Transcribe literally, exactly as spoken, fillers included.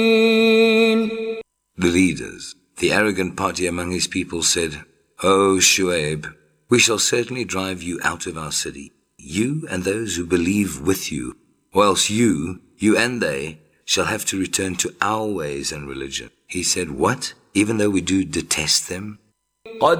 The leaders, the arrogant party among his people, said, O Shu'aib, we shall certainly drive you out of our city, you and those who believe with you, or else you, you and they, shall have to return to our ways and religion. He said, what? Even though we do detest them?